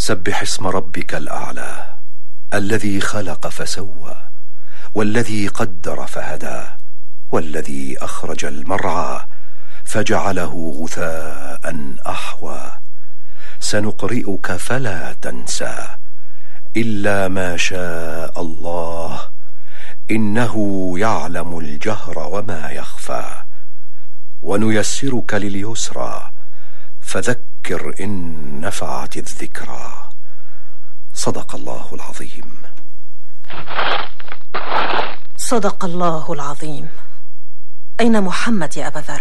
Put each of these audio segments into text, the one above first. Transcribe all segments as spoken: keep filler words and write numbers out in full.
سبح اسم ربك الأعلى الذي خلق فسوى والذي قدر فهدى والذي أخرج المرعى فجعله غثاء أحوى سنقرئك فلا تنسى إلا ما شاء الله إنه يعلم الجهر وما يخفى ونيسرك لليسرى فذكر إن نفعت الذكرى. صدق الله العظيم. صدق الله العظيم. أين محمد يا أبا ذر؟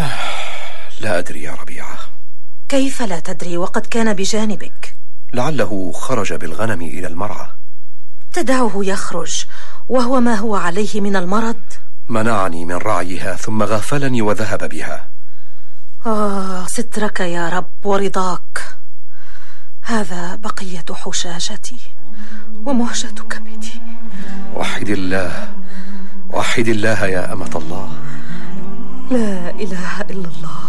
لا أدري يا ربيعة. كيف لا تدري وقد كان بجانبك؟ لعله خرج بالغنم إلى المرعى. تدعه يخرج وهو ما هو عليه من المرض؟ منعني من رعيها ثم غافلني وذهب بها. آه سترك يا رب ورضاك. هذا بقية حشاشتي ومهجة كبدي. وحد الله وحد الله يا أمة الله. لا إله إلا الله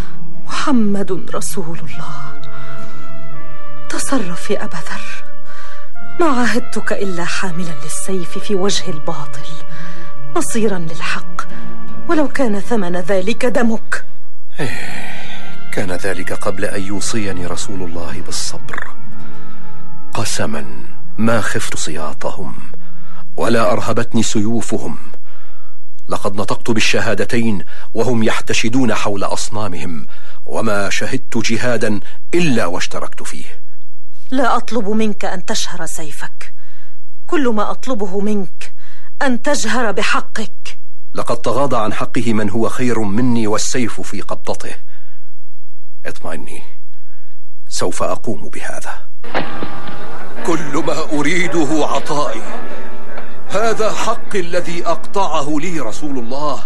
محمد رسول الله. تصرف يا أبا ذر، ما عاهدتك إلا حاملا للسيف في وجه الباطل نصيرا للحق ولو كان ثمن ذلك دمك. كان ذلك قبل أن يوصيني رسول الله بالصبر. قسما ما خفت سياطهم ولا أرهبتني سيوفهم. لقد نطقت بالشهادتين وهم يحتشدون حول أصنامهم وما شهدت جهادا إلا واشتركت فيه. لا أطلب منك أن تشهر سيفك، كل ما أطلبه منك أن تجهر بحقك. لقد تغاضى عن حقه من هو خير مني والسيف في قبضته. اطمئني، سوف أقوم بهذا. كل ما أريده عطائي. هذا حقي الذي أقطعه لي رسول الله.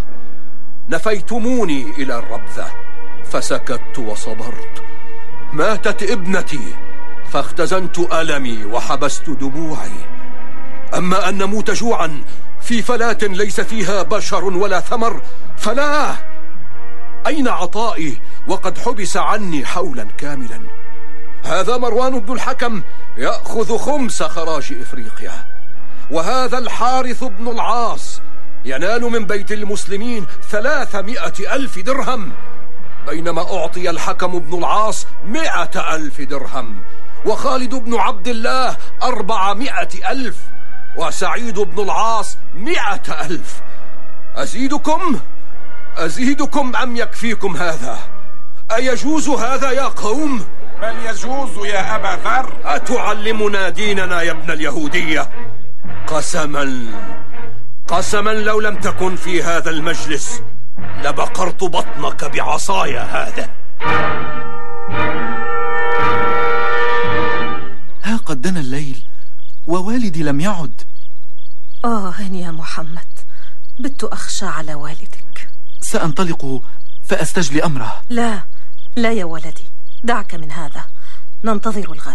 نفيتموني إلى الربذة فسكت وصبرت. ماتت ابنتي فاختزنت ألمي وحبست دموعي. أما أن نموت جوعا في فلاة ليس فيها بشر ولا ثمر فلا. أين عطائي وقد حبس عني حولا كاملا؟ هذا مروان بن الحكم يأخذ خمس خراج إفريقيا، وهذا الحارث بن العاص ينال من بيت المسلمين ثلاثمائة ألف درهم، بينما أعطي الحكم بن العاص مئة ألف درهم، وخالد بن عبد الله أربعمائة ألف، وسعيد بن العاص مئة ألف. أزيدكم أزيدكم أم يكفيكم هذا؟ أيجوز هذا يا قوم؟ بل يجوز يا أبا ذر. أتعلمنا ديننا يا ابن اليهودية؟ قسما قسما لو لم تكن في هذا المجلس لبقرت بطنك بعصاي هذا. ها قد دنا الليل ووالدي لم يعد. آه يا محمد، بت أخشى على والدك. سأنطلق فأستجلي أمره. لا لا يا ولدي، دعك من هذا، ننتظر الغد.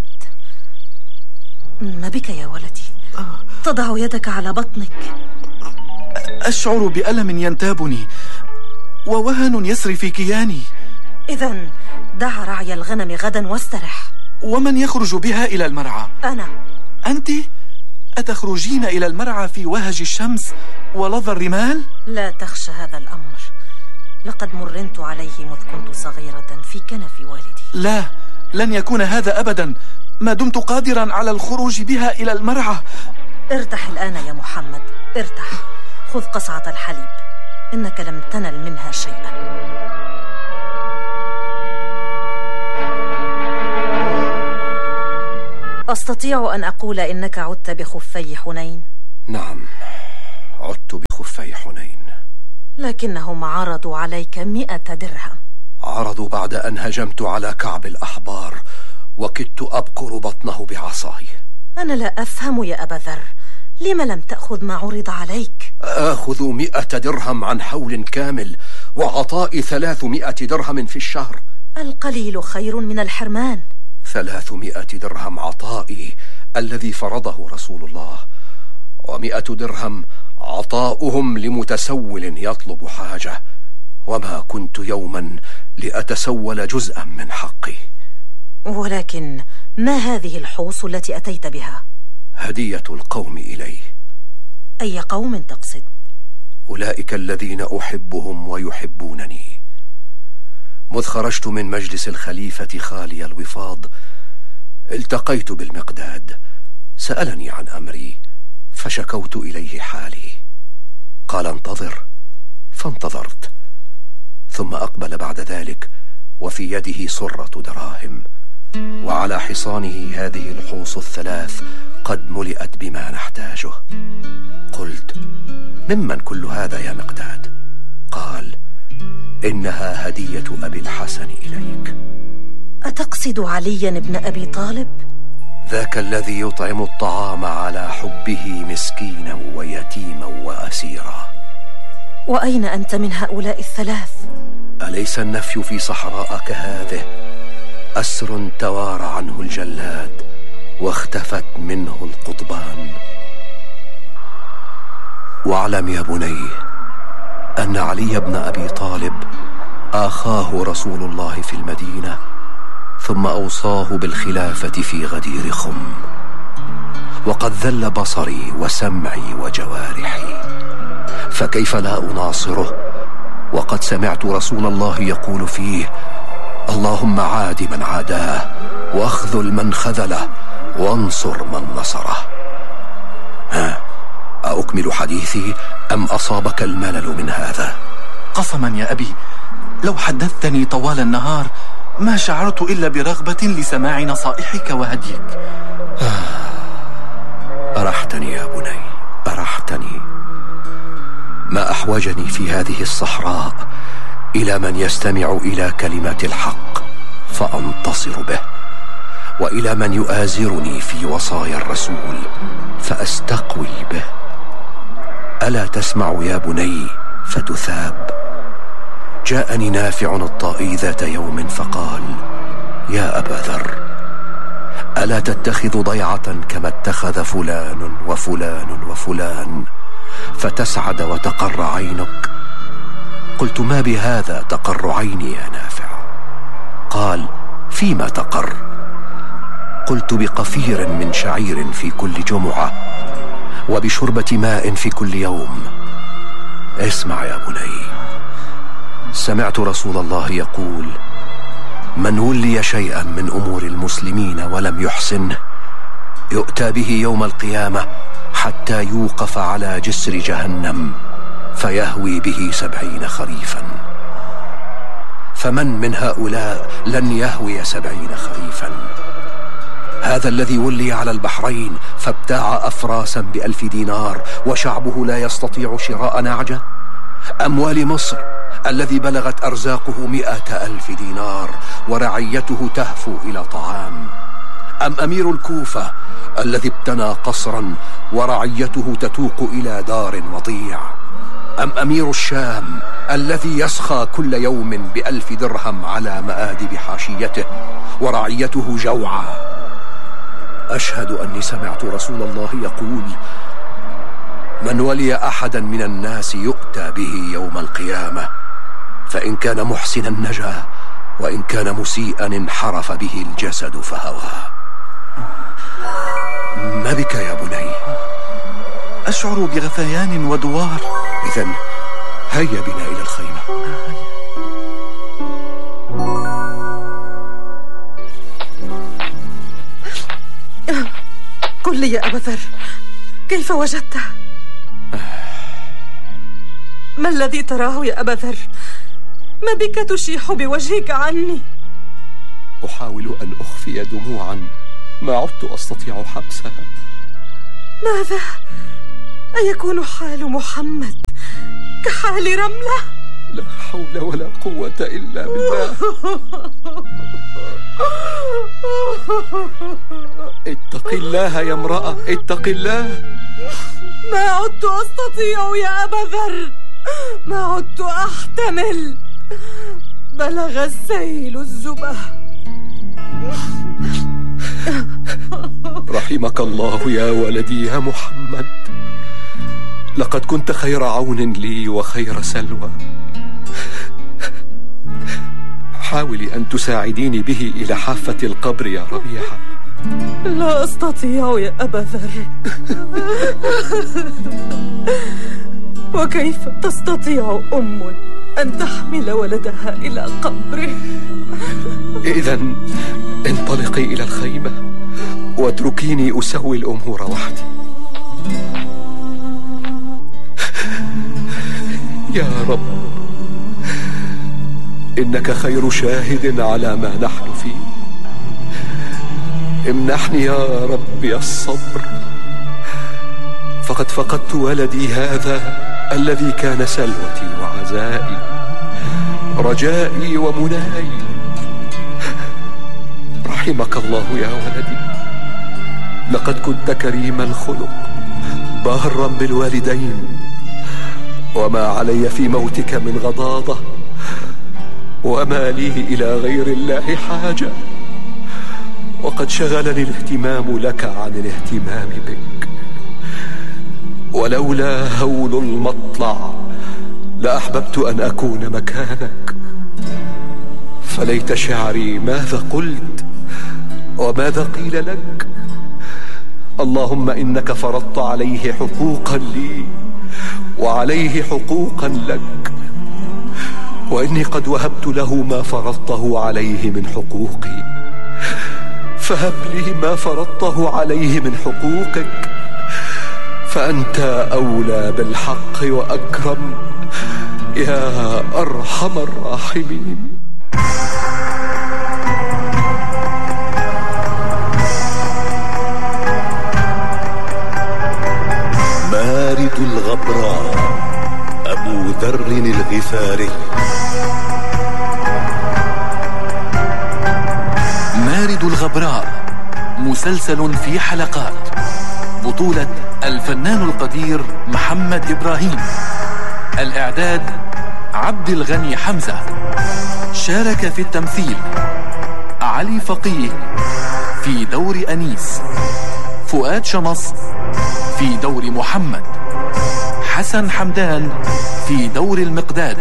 ما بك يا ولدي؟ تضع يدك على بطنك. أشعر بألم ينتابني ووهن يسري في كياني. إذن دع رعي الغنم غدا واسترح. ومن يخرج بها إلى المرعى؟ أنا. أنت؟ أتخرجين إلى المرعى في وهج الشمس ولظى الرمال؟ لا تخشى هذا الأمر، لقد مرنت عليه مذ كنت صغيرة في كنف والدي. لا، لن يكون هذا أبدا ما دمت قادرا على الخروج بها إلى المرعى. ارتح الآن يا محمد، ارتح. خذ قصعة الحليب، إنك لم تنل منها شيئا. أستطيع أن أقول إنك عدت بخفي حنين؟ نعم، عدت بخفي حنين. لكنهم عرضوا عليك مئة درهم. عرضوا بعد أن هجمت على كعب الأحبار وكدت أبقر بطنه بعصاي. أنا لا أفهم يا أبا ذر، لم لم تأخذ ما عرض عليك؟ آخذ مئة درهم عن حول كامل وعطاء ثلاثمائة درهم في الشهر. القليل خير من الحرمان. ثلاثمائة درهم عطائي الذي فرضه رسول الله، ومئة درهم عطاؤهم لمتسول يطلب حاجة، وما كنت يوما لأتسول جزءا من حقي. ولكن ما هذه الحوص التي أتيت بها؟ هدية القوم إلي. أي قوم تقصد؟ أولئك الذين أحبهم ويحبونني. مذ خرجت من مجلس الخليفة خالي الوفاض التقيت بالمقداد، سألني عن أمري فشكوت إليه حالي، قال انتظر، فانتظرت، ثم أقبل بعد ذلك وفي يده صرة دراهم، وعلى حصانه هذه الحوص الثلاث قد ملئت بما نحتاجه. قلت: ممن كل هذا يا مقداد؟ قال: إنها هدية أبي الحسن إليك. أتقصد عليا ابن أبي طالب؟ ذاك الذي يطعم الطعام على حبه مسكينا ويتيما وأسيرا. وأين أنت من هؤلاء الثلاث؟ أليس النفي في صحراء كهذه أسر توارى عنه الجلاد واختفت منه القضبان. واعلم يا بني أن علي بن أبي طالب آخاه رسول الله في المدينة، ثم أوصاه بالخلافة في غدير خم، وقد ذل بصري وسمعي وجوارحي، فكيف لا أناصره وقد سمعت رسول الله يقول فيه: اللهم عاد من عاداه واخذل من خذله وانصر من نصره. ها، أأكمل حديثي أم أصابك الملل من هذا؟ قسما يا أبي، لو حدثتني طوال النهار ما شعرت إلا برغبة لسماع نصائحك وهديك. أرحتني يا بني، أرحتني. ما أحوجني في هذه الصحراء إلى من يستمع إلى كلمات الحق فأنتصر به، وإلى من يؤازرني في وصايا الرسول فأستقوي به. ألا تسمع يا بني فتثاب؟ جاءني نافع الطائي ذات يوم فقال: يا أبا ذر، ألا تتخذ ضيعة كما اتخذ فلان وفلان وفلان فتسعد وتقر عينك؟ قلت: ما بهذا تقر عيني يا نافع؟ قال: فيما تقر؟ قلت: بقفير من شعير في كل جمعة وبشربة ماء في كل يوم. اسمع يا بني، سمعت رسول الله يقول: من ولي شيئا من أمور المسلمين ولم يحسنه يؤتى به يوم القيامة حتى يوقف على جسر جهنم فيهوي به سبعين خريفا. فمن من هؤلاء لن يهوي سبعين خريفا؟ هذا الذي ولي على البحرين فابتاع أفراسا بألف دينار وشعبه لا يستطيع شراء نعجة؟ أم والي مصر الذي بلغت أرزاقه مئة ألف دينار ورعيته تهفو إلى طعام؟ أم أمير الكوفة الذي ابتنى قصرا ورعيته تتوق إلى دار وضيع؟ أم أمير الشام الذي يسخى كل يوم بألف درهم على مآدب حاشيته ورعيته جوعى؟ أشهد أني سمعت رسول الله يقول: من ولي أحدا من الناس يؤتى به يوم القيامة، فإن كان محسنا نجا، وإن كان مسيئا انحرف به الجسد فهوى. ما بك يا بني؟ أشعر بغثيان ودوار. إذن هيا بنا إلى الخيمة. قل لي يا أبا ذر، كيف وجدته؟ ما الذي تراه يا أبا ذر؟ ما بك تشيح بوجهك عني؟ أحاول أن أخفي دموعا ما عدت أستطيع حبسها. ماذا؟ أيكون حال محمد كحال رملة؟ لا حول ولا قوة إلا بالله. اتق الله يا امرأة، اتق الله. ما عدت أستطيع يا أبا ذر، ما عدت أحتمل. بلغ السيل الزبا. رحمك الله يا ولدي يا محمد، لقد كنت خير عون لي وخير سلوى. حاولي أن تساعديني به إلى حافة القبر يا ربيعة. لا أستطيع يا أبا ذر. وكيف تستطيع أم أن تحمل ولدها إلى قبره؟ إذن انطلقي إلى الخيمة واتركيني أسوي الأمور وحدي. يا رب، إنك خير شاهد على ما نحن فيه. امنحني يا ربي الصبر، فقد فقدت ولدي هذا الذي كان سلوتي وعزائي، رجائي ومناي. رحمك الله يا ولدي، لقد كنت كريم الخلق بارا بالوالدين، وما علي في موتك من غضاضة، وما لي إلى غير الله حاجة، وقد شغلني الاهتمام لك عن الاهتمام بك. ولولا هول المطلع لأحببت أن أكون مكانك، فليت شعري ماذا قلت وماذا قيل لك. اللهم إنك فرضت عليه حقوقا لي وعليه حقوقا لك، وإني قد وهبت له ما فرضته عليه من حقوقي، فهب لي ما فرضته عليه من حقوقك، فأنت أولى بالحق وأكرم يا أرحم الراحمين. مارد الغبراء أبو ذر الغفاري. مارد الغبراء مسلسل في حلقات، بطولة الفنان القدير محمد إبراهيم، الإعداد عبد الغني حمزة، شارك في التمثيل علي فقيه في دور أنيس، فؤاد شمس في دور محمد، حسن حمدان في دور المقداد.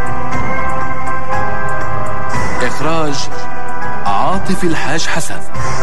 إخراج عاطف الحاج حسن.